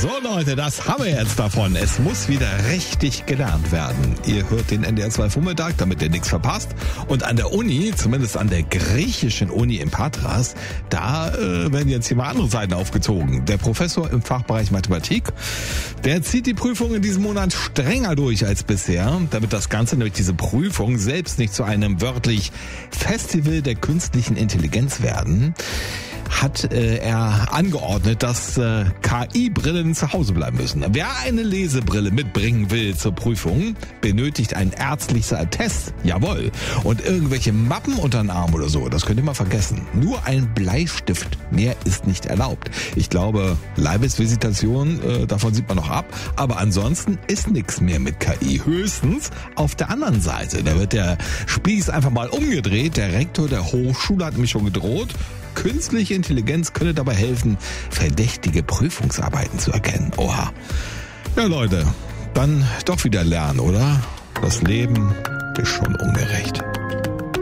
So Leute, das haben wir jetzt davon. Es muss wieder richtig gelernt werden. Ihr hört den NDR 2 Vormittag, damit ihr nichts verpasst. Und an der Uni, zumindest an der griechischen Uni in Patras, da werden jetzt hier mal andere Seiten aufgezogen. Der Professor im Fachbereich Mathematik, der zieht die Prüfung in diesem Monat strenger durch als bisher, damit das Ganze, nämlich diese Prüfung, selbst nicht zu einem wörtlich Festival der künstlichen Intelligenz werden, hat er angeordnet, dass KI-Brillen zu Hause bleiben müssen. Wer eine Lesebrille mitbringen will zur Prüfung, benötigt ein ärztliches Attest. Jawohl. Und irgendwelche Mappen unter den Arm oder so, das könnt ihr mal vergessen. Nur ein Bleistift, mehr ist nicht erlaubt. Ich glaube, Leibesvisitation, davon sieht man noch ab. Aber ansonsten ist nichts mehr mit KI. Höchstens auf der anderen Seite. Da wird der Spieß einfach mal umgedreht. Der Rektor der Hochschule hat mich schon gedroht. Künstliche Intelligenz könne dabei helfen, verdächtige Prüfungsarbeiten zu erkennen. Oha. Ja Leute, dann doch wieder lernen, oder? Das Leben ist schon ungerecht.